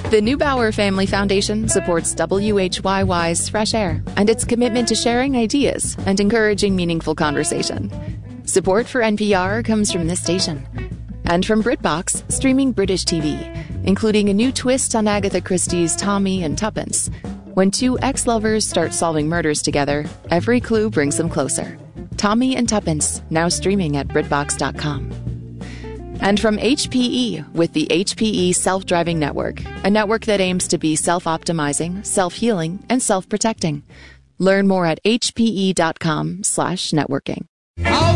The Neubauer Family Foundation supports WHYY's Fresh Air and its commitment to sharing ideas and encouraging meaningful conversation. Support for NPR comes from this station and from BritBox, streaming British TV, including a new twist on Agatha Christie's Tommy and Tuppence. When two ex-lovers start solving murders together, every clue brings them closer. Tommy and Tuppence, now streaming at BritBox.com. And from HPE with the HPE Self-Driving Network, a network that aims to be self-optimizing, self-healing, and self-protecting. Learn more at hpe.com/networking.